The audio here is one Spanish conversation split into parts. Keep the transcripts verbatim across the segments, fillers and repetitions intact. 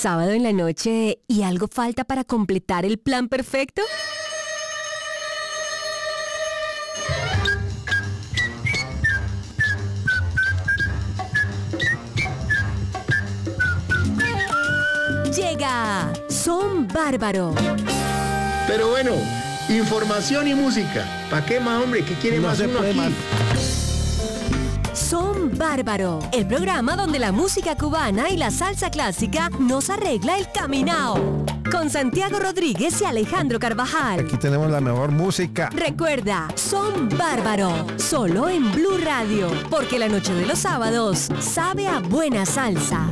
Sábado en la noche y algo falta para completar el plan perfecto. Llega Son Bárbaro. Pero bueno, información y música. ¿Para qué más, hombre? ¿Qué quiere No más se uno puede aquí? más. Son Bárbaro, el programa donde la música cubana y la salsa clásica nos arregla el caminao. Con Santiago Rodríguez y Alejandro Carvajal. Aquí tenemos la mejor música. Recuerda, Son Bárbaro, solo en Blue Radio, porque la noche de los sábados sabe a buena salsa.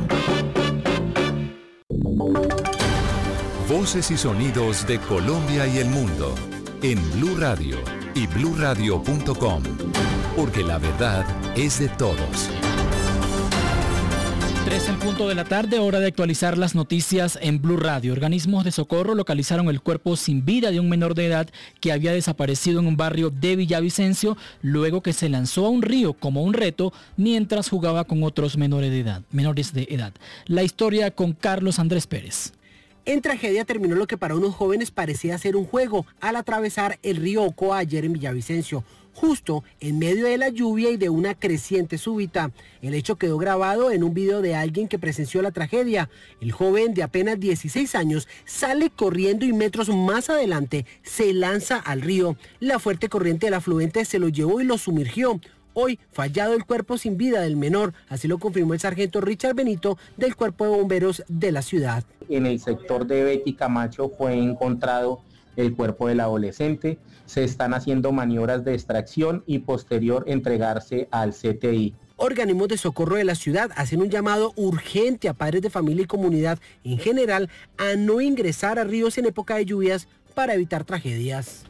Voces y sonidos de Colombia y el mundo en Blue Radio y blue radio punto com, porque la verdad es de todos. tres en punto de la tarde, hora de actualizar las noticias en Blue Radio. Organismos de socorro localizaron el cuerpo sin vida de un menor de edad que había desaparecido en un barrio de Villavicencio luego que se lanzó a un río como un reto mientras jugaba con otros menores de edad. Menores de edad. La historia con Carlos Andrés Pérez. En tragedia terminó lo que para unos jóvenes parecía ser un juego al atravesar el río Ocoa ayer en Villavicencio, justo en medio de la lluvia y de una creciente súbita. El hecho quedó grabado en un video de alguien que presenció la tragedia. El joven de apenas dieciséis años sale corriendo y metros más adelante se lanza al río. La fuerte corriente del afluente se lo llevó y lo sumergió. Hoy, fallado el cuerpo sin vida del menor, así lo confirmó el sargento Richard Benito del Cuerpo de Bomberos de la ciudad. En el sector de Betty Camacho fue encontrado el cuerpo del adolescente. Se están haciendo maniobras de extracción y posterior entregarse al C T I. Organismos de socorro de la ciudad hacen un llamado urgente a padres de familia y comunidad en general a no ingresar a ríos en época de lluvias para evitar tragedias.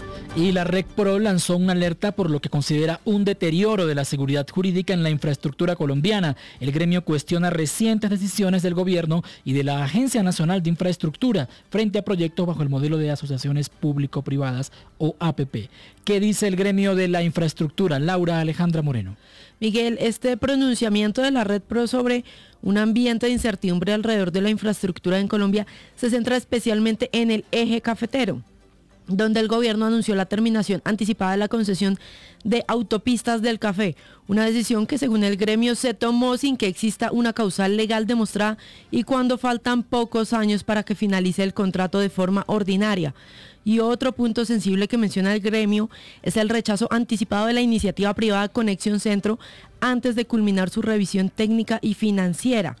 Y la RECPRO lanzó una alerta por lo que considera un deterioro de la seguridad jurídica en la infraestructura colombiana. El gremio cuestiona recientes decisiones del gobierno y de la Agencia Nacional de Infraestructura frente a proyectos bajo el modelo de asociaciones público-privadas o A P P. ¿Qué dice el gremio de la infraestructura? Laura Alejandra Moreno. Miguel, este pronunciamiento de la RECPRO sobre un ambiente de incertidumbre alrededor de la infraestructura en Colombia se centra especialmente en el eje cafetero, donde el gobierno anunció la terminación anticipada de la concesión de autopistas del café, una decisión que según el gremio se tomó sin que exista una causal legal demostrada y cuando faltan pocos años para que finalice el contrato de forma ordinaria. Y otro punto sensible que menciona el gremio es el rechazo anticipado de la iniciativa privada Conexión Centro antes de culminar su revisión técnica y financiera.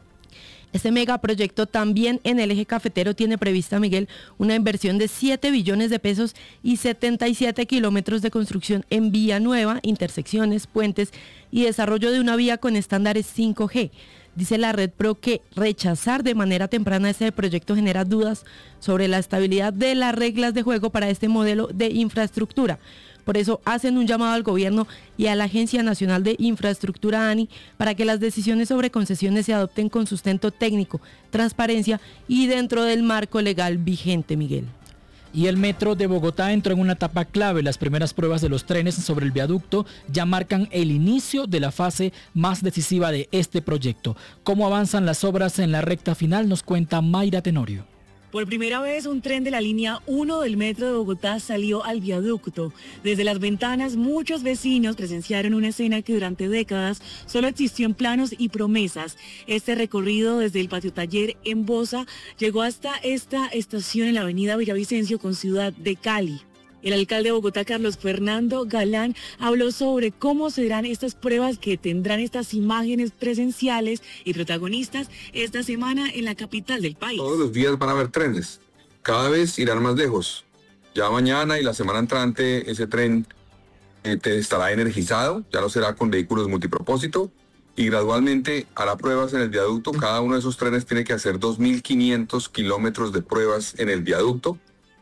Este megaproyecto también en el eje cafetero tiene prevista, Miguel, una inversión de siete billones de pesos y setenta y siete kilómetros de construcción en vía nueva, intersecciones, puentes y desarrollo de una vía con estándares cinco G. Dice la RECPRO que rechazar de manera temprana este proyecto genera dudas sobre la estabilidad de las reglas de juego para este modelo de infraestructura. Por eso hacen un llamado al gobierno y a la Agencia Nacional de Infraestructura, ANI, para que las decisiones sobre concesiones se adopten con sustento técnico, transparencia y dentro del marco legal vigente, Miguel. Y el metro de Bogotá entró en una etapa clave. Las primeras pruebas de los trenes sobre el viaducto ya marcan el inicio de la fase más decisiva de este proyecto. ¿Cómo avanzan las obras en la recta final? Nos cuenta Mayra Tenorio. Por primera vez, un tren de la línea uno del metro de Bogotá salió al viaducto. Desde las ventanas, muchos vecinos presenciaron una escena que durante décadas solo existió en planos y promesas. Este recorrido desde el patio taller en Bosa llegó hasta esta estación en la avenida Villavicencio con Ciudad de Cali. El alcalde de Bogotá, Carlos Fernando Galán, habló sobre cómo serán estas pruebas que tendrán estas imágenes presenciales y protagonistas esta semana en la capital del país. Todos los días van a haber trenes, cada vez irán más lejos. Ya mañana y la semana entrante ese tren eh, estará energizado, ya no será con vehículos multipropósito y gradualmente hará pruebas en el viaducto. Cada uno de esos trenes tiene que hacer dos mil quinientos kilómetros de pruebas en el viaducto.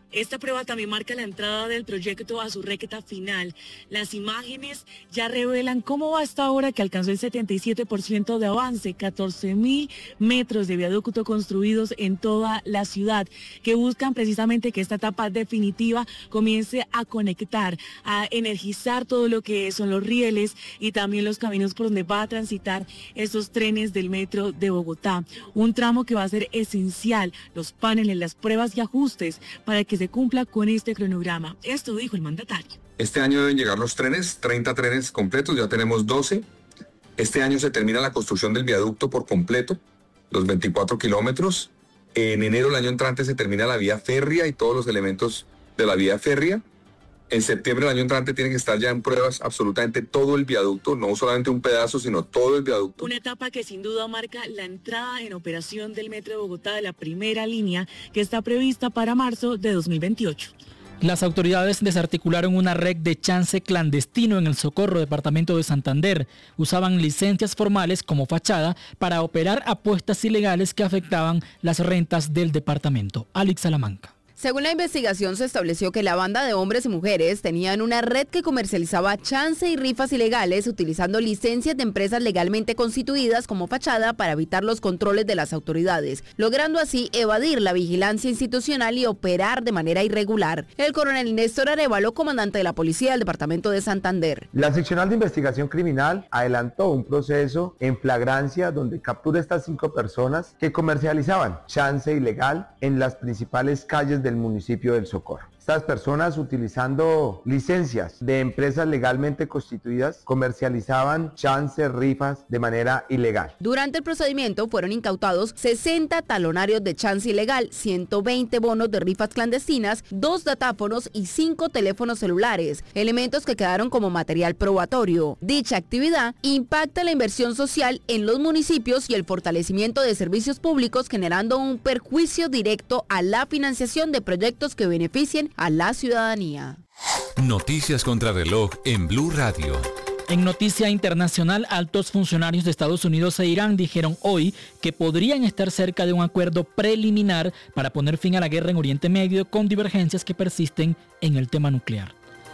Esta prueba también marca la entrada del proyecto a su recta final. Las imágenes ya revelan cómo va hasta ahora, que alcanzó el setenta y siete por ciento de avance, catorce mil metros de viaducto construidos en toda la ciudad, que buscan precisamente que esta etapa definitiva comience a conectar, a energizar todo lo que son los rieles y también los caminos por donde va a transitar estos trenes del metro de Bogotá. Un tramo que va a ser esencial, los paneles, las pruebas y ajustes para que se cumpla con este cronograma. Esto dijo el mandatario. Este año deben llegar los trenes, treinta trenes completos, ya tenemos doce. Este año se termina la construcción del viaducto por completo, los veinticuatro kilómetros. En enero del año entrante se termina la vía férrea y todos los elementos de la vía férrea. En septiembre del año entrante tiene que estar ya en pruebas absolutamente todo el viaducto, no solamente un pedazo, sino todo el viaducto. Una etapa que sin duda marca la entrada en operación del Metro de Bogotá de la primera línea, que está prevista para marzo de dos mil veintiocho. Las autoridades desarticularon una red de chance clandestino en el Socorro, departamento de Santander. Usaban licencias formales como fachada para operar apuestas ilegales que afectaban las rentas del departamento. Alex Salamanca. Según la investigación, se estableció que la banda de hombres y mujeres tenían una red que comercializaba chance y rifas ilegales utilizando licencias de empresas legalmente constituidas como fachada para evitar los controles de las autoridades, logrando así evadir la vigilancia institucional y operar de manera irregular. El coronel Néstor Arévalo, comandante de la Policía del Departamento de Santander. La seccional de investigación criminal adelantó un proceso en flagrancia donde captura a estas cinco personas que comercializaban chance ilegal en las principales calles de del municipio del Socorro. Estas personas, utilizando licencias de empresas legalmente constituidas, comercializaban chances, rifas de manera ilegal. Durante el procedimiento fueron incautados sesenta talonarios de chance ilegal, ciento veinte bonos de rifas clandestinas, dos datáfonos y cinco teléfonos celulares, elementos que quedaron como material probatorio. Dicha actividad impacta la inversión social en los municipios y el fortalecimiento de servicios públicos, generando un perjuicio directo a la financiación de proyectos que beneficien a la ciudadanía. Noticias contra reloj en Blue Radio. En noticia internacional, altos funcionarios de Estados Unidos e Irán dijeron hoy que podrían estar cerca de un acuerdo preliminar para poner fin a la guerra en Oriente Medio, con divergencias que persisten en el tema nuclear.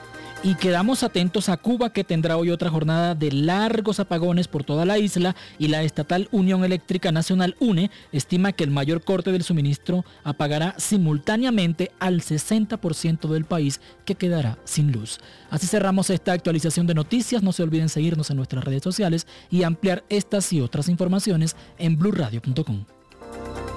Y quedamos atentos a Cuba, que tendrá hoy otra jornada de largos apagones por toda la isla, y la estatal Unión Eléctrica Nacional UNE estima que el mayor corte del suministro apagará simultáneamente al sesenta por ciento del país, que quedará sin luz. Así cerramos esta actualización de noticias. No se olviden seguirnos en nuestras redes sociales y ampliar estas y otras informaciones en blue radio punto com.